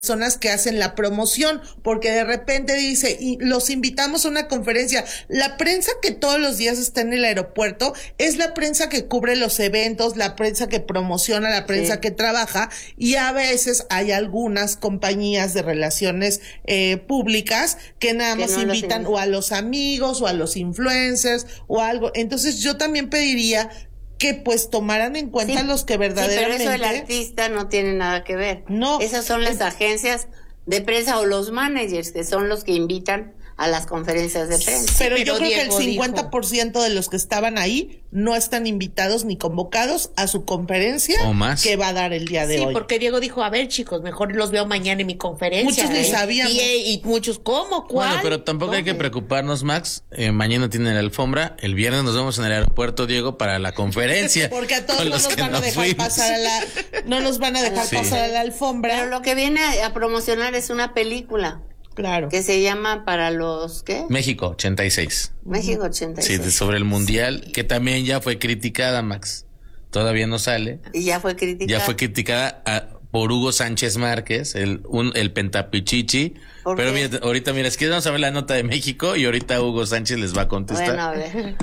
personas que hacen la promoción, porque de repente dice, y los invitamos a una conferencia. La prensa que todos los días está en el aeropuerto es la prensa que cubre los eventos, la prensa que promociona, la prensa que trabaja, y a veces hay algunas compañías de relaciones públicas que nada más invitan o a los amigos o a los influencers o algo. Entonces yo también pediría que pues tomaran en cuenta los que verdaderamente... Sí, pero eso el artista no tiene nada que ver. No. Esas son las agencias de prensa o los managers, que son los que invitan a las conferencias de prensa. Pero yo creo que el 50% de los que estaban ahí no están invitados ni convocados a su conferencia o más que va a dar el día de hoy. Sí, porque Diego dijo, a ver, chicos, mejor los veo mañana en mi conferencia. Muchos ni sabíamos. Y muchos, ¿cómo? ¿Cuál? Bueno, pero tampoco hay que preocuparnos, Max. Mañana tienen la alfombra. El viernes nos vemos en el aeropuerto, Diego, para la conferencia. Porque a todos no nos van a dejar pasar pasar a la alfombra. Pero lo que viene a promocionar es una película. Claro. Que se llama para los, ¿qué? México 86. México 86. Sí, sobre el Mundial, que también ya fue criticada, Max. Todavía no sale. Y ya fue criticada. Ya fue criticada por Hugo Sánchez Márquez, el pentapichichi. Pero mira, ahorita, es que vamos a ver la nota de México y ahorita Hugo Sánchez les va a contestar. Bueno, a ver.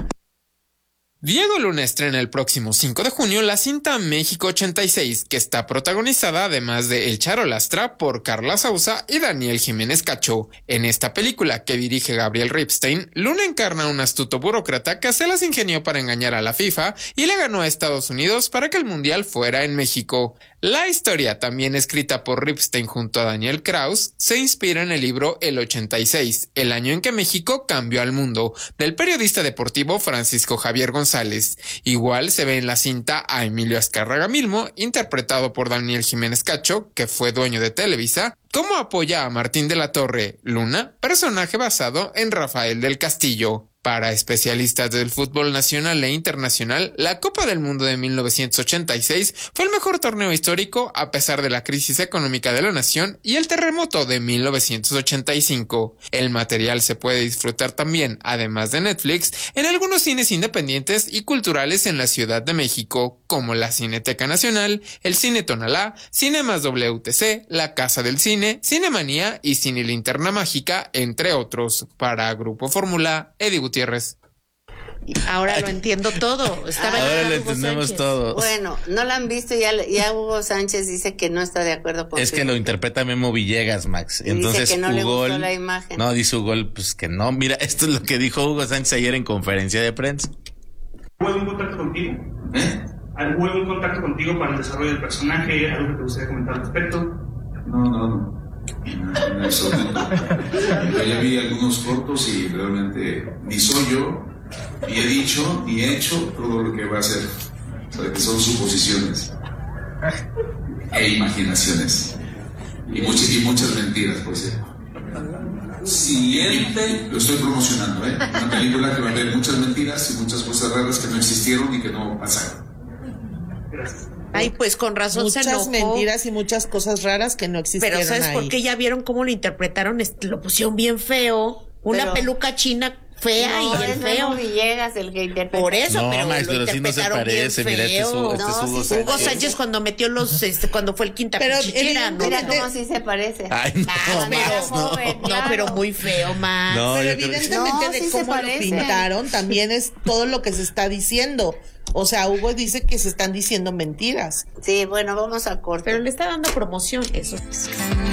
Diego Luna estrena el próximo 5 de junio la cinta México 86, que está protagonizada, además de El Charo Lastra, por Carla Sousa y Daniel Jiménez Cacho. En esta película, que dirige Gabriel Ripstein, Luna encarna a un astuto burócrata que se las ingenió para engañar a la FIFA y le ganó a Estados Unidos para que el Mundial fuera en México. La historia, también escrita por Ripstein junto a Daniel Kraus, se inspira en el libro El 86, el año en que México cambió al mundo, del periodista deportivo Francisco Javier González. Igual se ve en la cinta a Emilio Azcárraga Milmo, interpretado por Daniel Jiménez Cacho, que fue dueño de Televisa, cómo apoya a Martín de la Torre, Luna, personaje basado en Rafael del Castillo. Para especialistas del fútbol nacional e internacional, la Copa del Mundo de 1986 fue el mejor torneo histórico a pesar de la crisis económica de la nación y el terremoto de 1985. El material se puede disfrutar también, además de Netflix, en algunos cines independientes y culturales en la Ciudad de México, como la Cineteca Nacional, el Cine Tonalá, Cinemas WTC, la Casa del Cine, Cinemanía y Cine Linterna Mágica, entre otros. Para Grupo Fórmula, Eddie Gutiérrez. Ahora lo entiendo todo. Ahora lo entendemos todo. Bueno, no la han visto, ya Hugo Sánchez dice que no está de acuerdo con Es que lo interpreta Memo Villegas, Max. Entonces, dice que no le Hugo, gustó la imagen. No, dice Hugo, pues que no. Mira, esto es lo que dijo Hugo Sánchez ayer en conferencia de prensa. ¿Hubo algún contacto contigo? ¿Hubo algún contacto contigo para el desarrollo del personaje? ¿Algo que te gustaría comentar al respecto? No. En absoluto. Yo ya vi algunos cortos y realmente ni soy yo, ni he dicho, ni he hecho todo lo que va a hacer. O sea, que son suposiciones e imaginaciones. Y muchas mentiras, por cierto. Siguiente. Lo estoy promocionando, una película que va a haber muchas mentiras y muchas cosas raras que no existieron y que no pasaron. Gracias. Ay, pues con razón se enojó. Muchas mentiras y muchas cosas raras que no existieron. Pero ¿sabes ahí? por qué? Ya vieron cómo lo interpretaron, lo pusieron bien feo. Una peluca china fea y el feo. No, Villegas el que interpreta. Por eso, No, pero Max, lo pero sí no se interpretaron parece. bien Mira, este es feo. Hugo Sánchez. Hugo Sánchez cuando metió cuando fue el quinta Pero pichichera, ¿no? Mira cómo sí se parece. Ay, no, pero, joven, no, pero muy feo, Max. No, Pero yo creo que- evidentemente No, de sí se cómo lo parece. pintaron también es todo lo que se está diciendo. O sea, Hugo dice que se están diciendo mentiras. Sí, bueno, vamos a corte. Pero le está dando promoción, eso.